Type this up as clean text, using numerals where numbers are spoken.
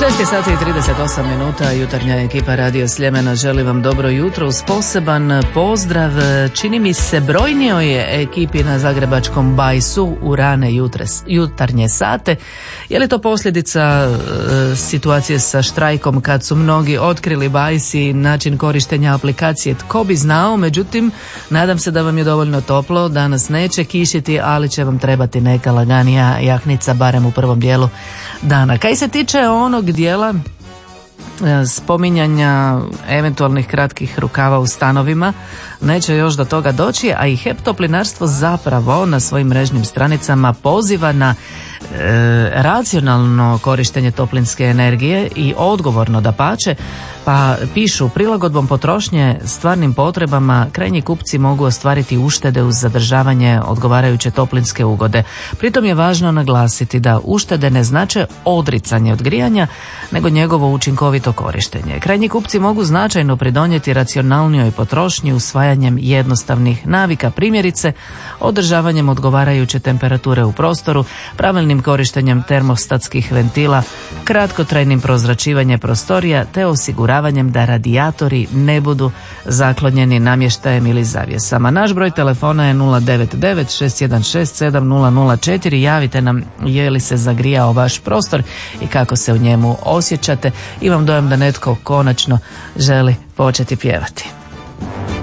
6 sati i 38 minuta, jutarnja ekipa Radio Sljemena želi vam dobro jutro uz poseban pozdrav. Čini mi se brojnijoj ekipi na zagrebačkom Bajsu u rane jutarnje sate. Je li to posljedica situacije sa štrajkom kad su mnogi otkrili Bajs i način korištenja aplikacije? Tko bi znao, međutim, nadam se da vam je dovoljno toplo, danas neće kišiti, ali će vam trebati neka laganija jahnica, barem u prvom dijelu dana. Kaj se tiče onog dijela spominjanja eventualnih kratkih rukava u stanovima, neće još do toga doći, a i HEP Toplinarstvo zapravo na svojim mrežnim stranicama poziva na racionalno korištenje toplinske energije i odgovorno dapače, pa pišu: prilagodbom potrošnje stvarnim potrebama krajnji kupci mogu ostvariti uštede uz zadržavanje odgovarajuće toplinske ugode. Pritom je važno naglasiti da uštede ne znače odricanje od grijanja, nego njegovo učinkovito korištenje. Krajnji kupci mogu značajno pridonijeti racionalnijoj potrošnji usvajanjem jednostavnih navika, primjerice održavanjem odgovarajuće temperature u prostoru, pravilnim korištenjem termostatskih ventila, kratkotrajnim prozračivanjem prostorija te osiguravanjem da radijatori ne budu zaklonjeni namještajem ili zavjesama. Naš broj telefona je 099 616 7004. Javite nam je li se zagrijao vaš prostor i kako se u njemu osjećate. Imam dojam da netko konačno želi početi pjevati.